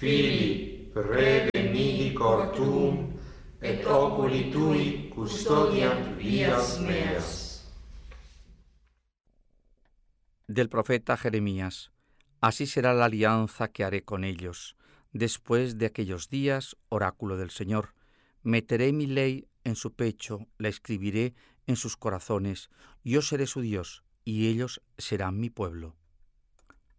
Fili, preveni cor tuum, et oculi tui custodiam vias meas. Del profeta Jeremías. Así será la alianza que haré con ellos. Después de aquellos días, oráculo del Señor, meteré mi ley en su pecho, la escribiré en sus corazones. Yo seré su Dios, y ellos serán mi pueblo.